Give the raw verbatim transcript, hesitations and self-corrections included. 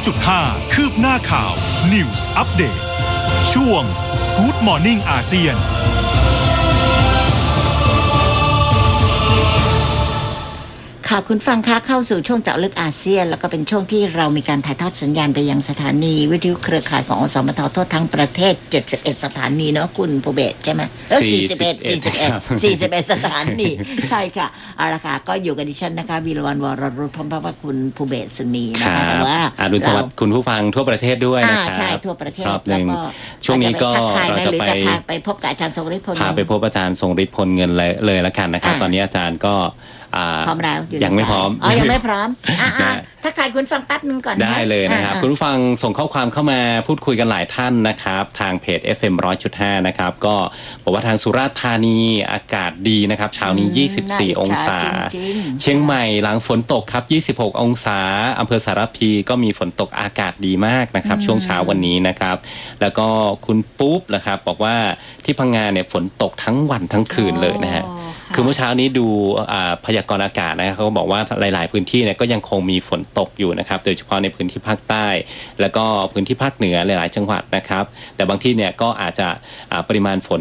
จุดห้า คืบหน้าข่าว News Update ช่วง Good Morning อาเซียนค่ะคุณฟังคะเข้าสู่ช่วงเจาะลึกอาเซียนแล้วก็เป็นช่วงที่เรามีการถ่ายทอดสัญญาณไปยังสถานีวิทยุเครือข่ายของอสมททั่วทั้งประเทศเจ็ดสิบเอ็ดสถานีเนาะคุณภูเบศใช่ไหมเออสี่สิบเอ็ด สี่สิบเอ็ด สี่สิบเอ็ดสถานีใช่ค่ะเอาละค่ะก็อยู่กับดิฉันนะคะวีรวรรณวรรุตพร้อมกับคุณภูเบศสุนีนะคะแต่ว่าอรุณสวัสดิ์คุณผู้ฟังทั่วประเทศด้วยนะครับใช่ทั่วประเทศแล้วก็ช่วงนี้ก็เราจะไปไปพบกับอาจารย์ทรงฤทธิ์พลพาไปพบอาจารย์ทรงฤทธิ์พลเงินเลยเลยละกันนะครับตอนนี้อาจารย์ก็พร้อมแล้วยังไม่พร้อมอ๋อยังไม่พร้อมถ้าใครคุณฟังแป๊บนึงก่อนได้เลยนะครับคุณผู้ฟังส่งข้อความเข้ามาพูดคุยกันหลายท่านนะครับทางเพจ เอฟ เอ็ม หนึ่งร้อยจุดห้า นะครับก็บอกว่าทางสุราษฎร์ธานีอากาศดีนะครับเช้านี้ยี่สิบสี่องศาเชียงใหม่หลังฝนตกครับยี่สิบหกองศาอำเภอสารพีก็มีฝนตกอากาศดีมากนะครับช่วงเช้าวันนี้นะครับแล้วก็คุณปุ๊บนะครับบอกว่าที่พังงาเนี่ยฝนตกทั้งวันทั้งคืนเลยนะฮะคือเมื่อเช้านี้ดูพยากรณ์อากาศนะครับเขาบอกว่าหลายๆพื้นที่เนี่ยก็ยังคงมีฝนตกอยู่นะครับโดยเฉพาะในพื้นที่ภาคใต้แล้วก็พื้นที่ภาคเหนือหลายๆจังหวัดนะครับแต่บางที่เนี่ยก็อาจจะปริมาณฝน